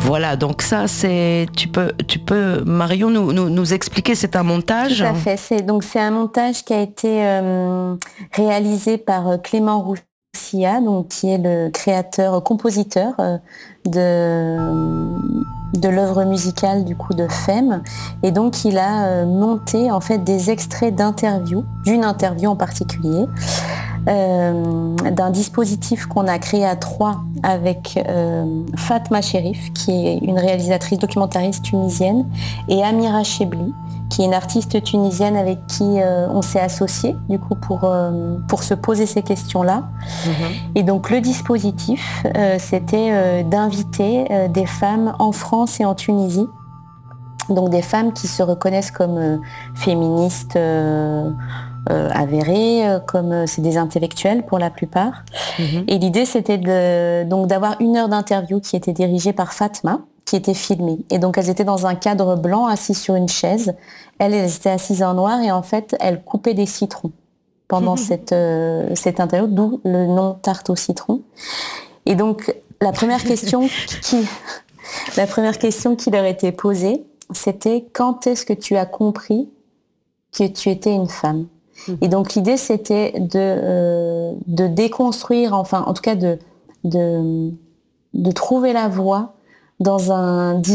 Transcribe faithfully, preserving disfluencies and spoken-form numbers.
Voilà, donc ça, c'est, tu peux, tu peux, Marion, nous, nous, nous expliquer, c'est un montage. Tout à fait. C'est, donc c'est un montage qui a été euh, réalisé par Clément Roussillat, donc qui est le créateur, compositeur euh, de de l'œuvre musicale du coup de Femme, et donc il a euh, monté en fait des extraits d'interviews, d'une interview en particulier, euh, d'un dispositif qu'on a créé à trois avec euh, Fatma Cherif, qui est une réalisatrice documentariste tunisienne, et Amira Chebli, qui est une artiste tunisienne avec qui euh, on s'est associé du coup pour, euh, pour se poser ces questions-là. Mmh. Et donc le dispositif, euh, c'était euh, d'inviter euh, des femmes en France et en Tunisie, donc des femmes qui se reconnaissent comme euh, féministes euh, euh, avérées, euh, comme euh, c'est des intellectuels pour la plupart. Mmh. Et l'idée c'était de, donc d'avoir une heure d'interview qui était dirigée par Fatma, qui était filmée. Et donc elles étaient dans un cadre blanc, assises sur une chaise. Elles, elles étaient assises en noir et en fait elles coupaient des citrons pendant cette, euh, cette interview, d'où le nom tarte au citron. Et donc la première question qui, la première question qui leur était posée, c'était quand est-ce que tu as compris que tu étais une femme? Et donc l'idée c'était de, euh, de déconstruire, enfin en tout cas de, de, de trouver la voie dans un